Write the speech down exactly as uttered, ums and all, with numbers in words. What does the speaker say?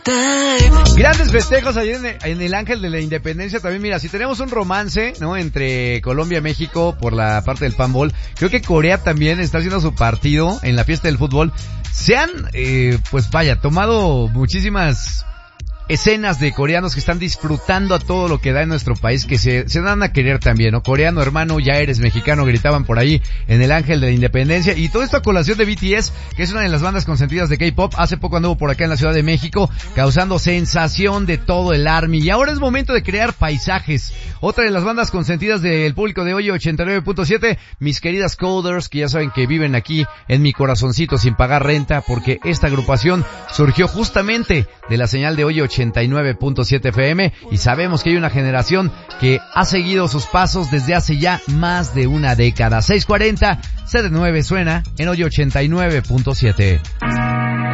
Grandes festejos allí en, en el Ángel de la Independencia también. Mira, si tenemos un romance, ¿no?, entre Colombia y México por la parte del handball, creo que Corea también está haciendo su partido en la fiesta del fútbol. Se han, eh, pues vaya, tomado muchísimas escenas de coreanos que están disfrutando a todo lo que da en nuestro país, que se, se dan a querer también, ¿no? Coreano, hermano, ya eres mexicano, gritaban por ahí en el Ángel de la Independencia. Y todo esto a colación de B T S, que es una de las bandas consentidas de K-pop. Hace poco anduvo por acá en la Ciudad de México, causando sensación de todo el ARMY. Y ahora es momento de crear paisajes. Otra de las bandas consentidas del público de hoy, ochenta y nueve punto siete, mis queridas Coders, que ya saben que viven aquí en mi corazoncito sin pagar renta, porque esta agrupación surgió justamente de la señal de hoy ochenta y nueve punto siete F M, y sabemos que hay una generación que ha seguido sus pasos desde hace ya más de una década. seis cuarenta, C D nueve suena en hoy ochenta y nueve punto siete.